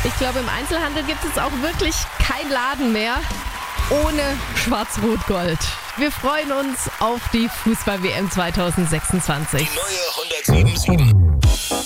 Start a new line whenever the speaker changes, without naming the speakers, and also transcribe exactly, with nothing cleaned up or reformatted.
Ich glaube, im Einzelhandel gibt es auch wirklich kein Laden mehr ohne Schwarz-Rot-Gold. Wir freuen uns auf die Fußball-W M zwanzig sechsundzwanzig.
Die neue hundertsieben Komma sieben.